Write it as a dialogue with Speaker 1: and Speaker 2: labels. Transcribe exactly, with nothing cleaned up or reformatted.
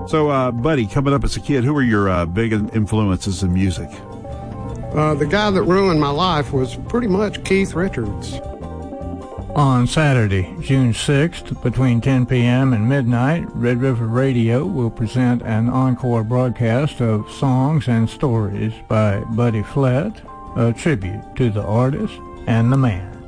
Speaker 1: So, uh, Buddy, coming up as a kid, who were your uh, big influences in music?
Speaker 2: Uh, the guy that ruined my life was pretty much Keith Richards.
Speaker 3: On Saturday, June sixth, between ten p.m. and midnight, Red River Radio will present an encore broadcast of Songs and Stories by Buddy Flett, a tribute to the artist and the man.